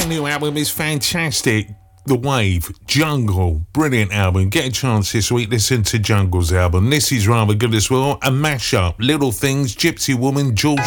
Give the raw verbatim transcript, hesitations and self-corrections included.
brand new album is fantastic. The Wave, Jungle, brilliant album. Get a chance this week, listen to Jungle's album. This is rather good as well. A mashup, Little Things, Gypsy Woman, George